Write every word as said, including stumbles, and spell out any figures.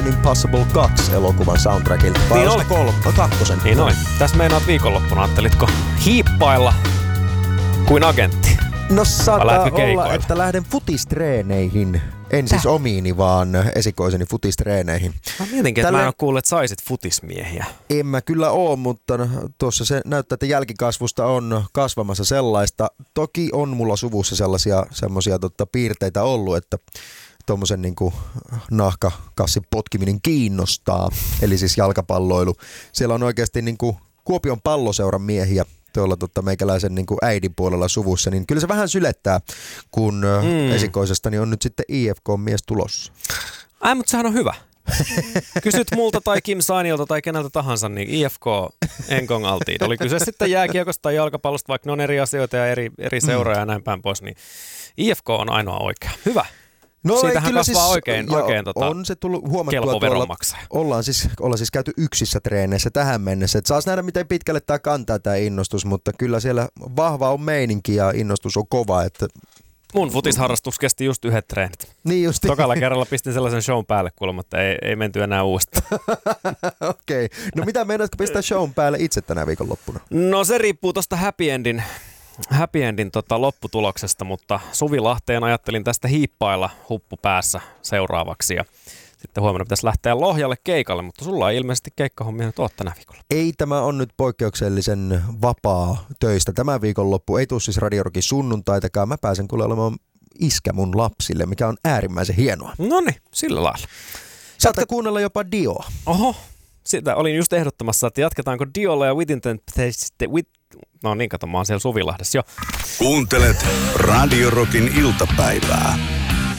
Mission Impossible kaksi elokuvan soundtrackilta. Vai Niin oli. oli. Kolme, no, kakkosen. Niin oli. Tässä meinaat viikonloppuna, ajattelitko hiippailla kuin agentti? No saattaa lähdetkö olla, keikoille? että lähden futistreeneihin. En siis omiini, vaan esikoiseni futistreeneihin. Mä mietinkin, Tälle... että mä en ole kuullut, että saisit futismiehiä. En mä kyllä oo, mutta tuossa se näyttää, että jälkikasvusta on kasvamassa sellaista. Toki on mulla suvussa sellaisia semmoisia tota, piirteitä ollut, että tuommoisen niinku nahkakassin potkiminen kiinnostaa. Eli siis jalkapalloilu. Siellä on oikeasti niinku Kuopion Palloseuran miehiä tuolla tota, meikäläisen niin kuin äidin puolella suvussa, niin kyllä se vähän sylettää, kun mm. esikoisestani on nyt sitten I F K-mies tulossa. Ai, mutta sehän on hyvä. Kysyt multa tai Kim Sainilta tai keneltä tahansa, niin I F K enkong altiin. Oli kyse sitten jääkiekosta tai jalkapallosta, vaikka ne on eri asioita ja eri, eri seuroja mm. ja näin päin pois, niin I F K on ainoa oikea. Hyvä. No, siitähän kasvaa siis, oikein, joo, oikein tota, on se tullut huomattua, kelpo että veronmaksaja. Ollaan siis, ollaan siis käyty yksissä treeneissä tähän mennessä. Et saas nähdä, miten pitkälle tämä kantaa tämä innostus, mutta kyllä siellä vahva on meininki ja innostus on kova. Että mun futisharrastus kesti just yhdet treenit. Niin justi. Tokalla kerralla pistin sellaisen shown päälle kuulemma, että ei, ei menty enää uudestaan. Okei. Okay. No mitä meinaatko pistää shown päälle itse tänä viikonloppuna? No se riippuu tosta happy endin. Happy endin tota, lopputuloksesta, mutta Suvi Lahteen ajattelin tästä hiippailla huppu päässä seuraavaksi ja sitten huomenna pitäisi lähteä Lohjalle keikalle, mutta sulla ei ilmeisesti keikkahommia nyt ole tänä viikolla. Ei, tämä on nyt poikkeuksellisen vapaa töistä. Tämä viikonloppu ei tule siis Radio Rockin sunnuntaitakaan. Mä pääsen kuule olemaan iskä mun lapsille, mikä on äärimmäisen hienoa. Noniin, sillä lailla. Saatko Tätä... kuunnella jopa Dioa? Oho, sitä olin just ehdottamassa, että jatketaanko Diolla ja Within Temptation... With... No niin, kato, mä oon siellä Suvilahdessa jo. Kuuntelet Radio Rockin iltapäivää.